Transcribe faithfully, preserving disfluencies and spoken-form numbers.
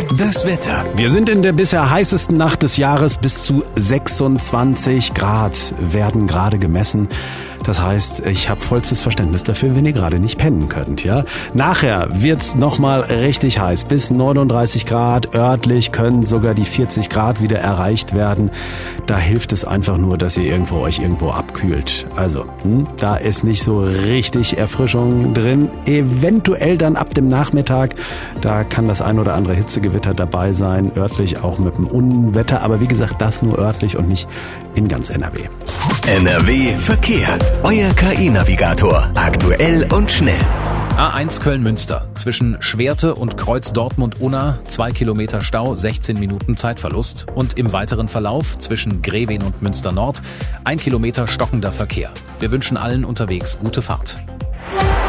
Das Wetter. Wir sind in der bisher heißesten Nacht des Jahres. Bis zu sechsundzwanzig Grad werden gerade gemessen. Das heißt, ich habe vollstes Verständnis dafür, wenn ihr gerade nicht pennen könnt. Ja? Nachher wird's nochmal richtig heiß. Bis neununddreißig Grad. Örtlich können sogar die vierzig Grad wieder erreicht werden. Da hilft es einfach nur, dass ihr irgendwo euch irgendwo abkühlt. Also, hm, da ist nicht so richtig Erfrischung drin. Eventuell dann ab dem Nachmittag. Da kann das ein oder andere Hitzegewitter dabei sein. Örtlich auch mit dem Unwetter. Aber wie gesagt, das nur örtlich und nicht in ganz N R W. N R W Verkehr. Euer K I-Navigator. Aktuell und schnell. A eins Köln-Münster. Zwischen Schwerte und Kreuz Dortmund-Unna zwei Kilometer Stau, sechzehn Minuten Zeitverlust. Und im weiteren Verlauf zwischen Greven und Münster Nord ein Kilometer stockender Verkehr. Wir wünschen allen unterwegs gute Fahrt.